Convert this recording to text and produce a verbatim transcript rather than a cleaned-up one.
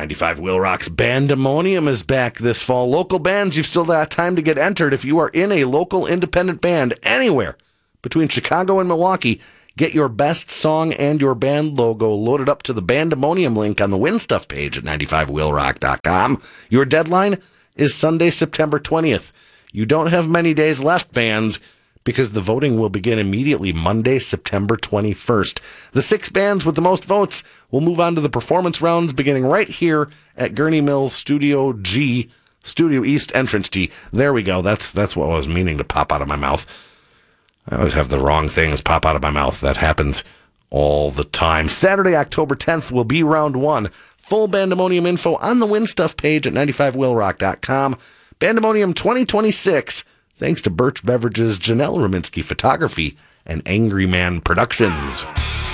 ninety-five Wheel Rock's Bandemonium is back this fall. Local bands, you've still got time to get entered. If you are in a local independent band anywhere between Chicago and Milwaukee, get your best song and your band logo loaded up to the Bandemonium link on the Win Stuff page at ninety-five wheel rock dot com. Your deadline is Sunday, September twentieth. You don't have many days left, bands, because the voting will begin immediately Monday, September twenty-first. The six bands with the most votes will move on to the performance rounds beginning right here at Gurney Mills Studio G, Studio East, Entrance G. There we go. That's that's what I was meaning to pop out of my mouth. I always have the wrong things pop out of my mouth. That happens all the time. Saturday, October tenth will be round one. Full Bandemonium info on the Win Stuff page at ninety-five wheel rock dot com. Bandemonium twenty twenty-six. Thanks to Birch Beverages, Janelle Rominski Photography, and Angry Man Productions.